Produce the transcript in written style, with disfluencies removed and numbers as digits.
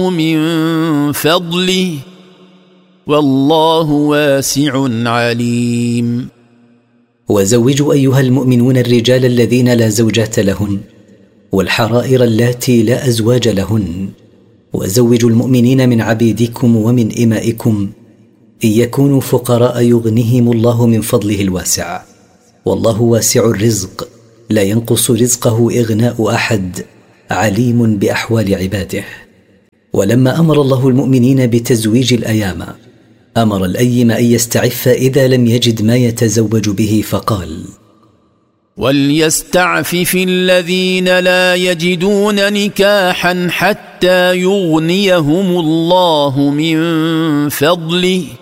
من فضله والله واسع عليم. وزوجوا أيها المؤمنون الرجال الذين لا زوجات لهن والحرائر اللاتي لا أزواج لهن، وزوجوا المؤمنين من عبيدكم ومن إمائكم إن يكونوا فقراء يغنيهم الله من فضله الواسع، والله واسع الرزق لا ينقص رزقه إغناء أحد، عليم بأحوال عباده. ولما أمر الله المؤمنين بتزويج الأيام أمر الأيم أن يستعف إذا لم يجد ما يتزوج به، فقال: وليستعفف الذين لا يجدون نكاحا حتى يغنيهم الله من فضله